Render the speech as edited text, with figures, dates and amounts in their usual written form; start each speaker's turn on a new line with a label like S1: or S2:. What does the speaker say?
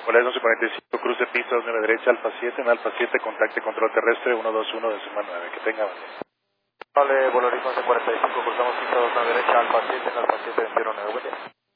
S1: Hola, 1145, cruz de pista 29 derecha, Alfa 7, en Alfa 7, contacte control terrestre 121 de suma 9, que tenga buen día.
S2: Vale, vuelo horizonte 45, cruzamos pista 29 derecha, Alfa 7, en Alfa 7, 21 buen día.